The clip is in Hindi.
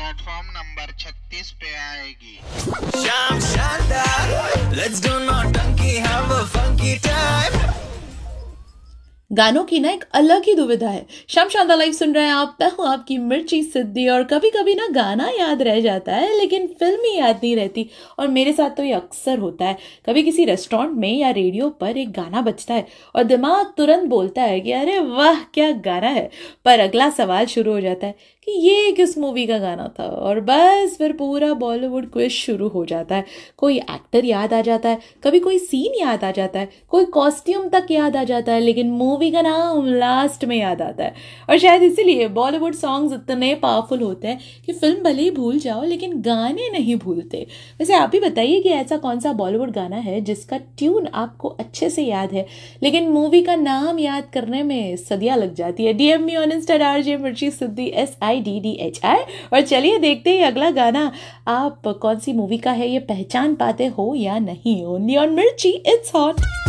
प्लेटफॉर्म नंबर 36 पे आएगी। शाम शानदार, let's do नौटंकी, have a funky time। गानों की ना एक अलग ही दुविधा है। शाम शानदार लाइव सुन रहे हैं आप, मैं हूं आपकी मिर्ची सिद्धि। और कभी कभी ना गाना याद रह जाता है लेकिन फिल्म ही याद नहीं रहती। और मेरे साथ तो ये अक्सर होता है। कभी किसी रेस्टोरेंट में या रेडियो पर एक गाना बजता है और दिमाग तुरंत बोलता है कि अरे वाह क्या गाना है, पर अगला सवाल शुरू हो जाता है कि ये किस मूवी का गाना था। और बस फिर पूरा बॉलीवुड क्विज शुरू हो जाता है। कोई एक्टर याद आ जाता है, कभी कोई सीन याद आ जाता है, कोई कॉस्ट्यूम तक याद आ जाता है, लेकिन मूवी का नाम लास्ट में याद आता है। और शायद इसीलिए बॉलीवुड सॉन्ग्स इतने पावरफुल होते हैं कि फिल्म भले ही भूल जाओ लेकिन गाने नहीं भूलते। वैसे आप ही बताइए कि ऐसा कौन सा बॉलीवुड गाना है जिसका ट्यून आपको अच्छे से याद है लेकिन मूवी का नाम याद करने में सदियां लग जाती है। DM me on Insta RJ मिर्ची सिद्धि SIDDHI। और चलिए देखते हैं अगला गाना आप कौन सी मूवी का है, ये पहचान पाते हो या नहीं। ओनली ऑन मिर्ची, इट्स हॉट।